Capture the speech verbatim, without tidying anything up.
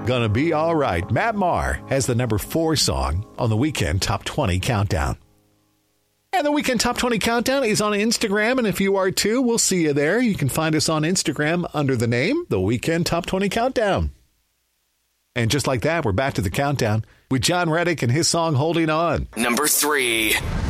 Gonna Be All Right. Matt Maher has the number four song on the Weekend Top twenty Countdown. And the Weekend Top twenty Countdown is on Instagram, and if you are too, we'll see you there. You can find us on Instagram under the name The Weekend Top twenty Countdown. And just like that, we're back to the countdown with John Reddick and his song Holding On. Number three.